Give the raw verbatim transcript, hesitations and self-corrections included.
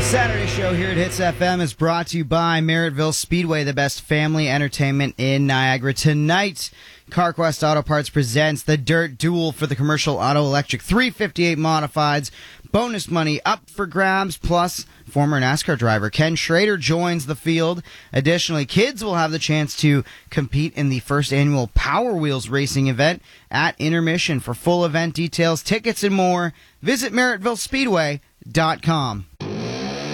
Saturday show here at Hits F M is brought to you by Merrittville Speedway, the best family entertainment in Niagara. Tonight, CarQuest Auto Parts presents the Dirt Duel for the Commercial Auto Electric three fifty-eight Modifieds. Bonus money up for grabs, plus former NASCAR driver Ken Schrader joins the field. Additionally, kids will have the chance to compete in the first annual Power Wheels racing event at Intermission. For full event details, tickets, and more, visit Merrittville Speedway dot com.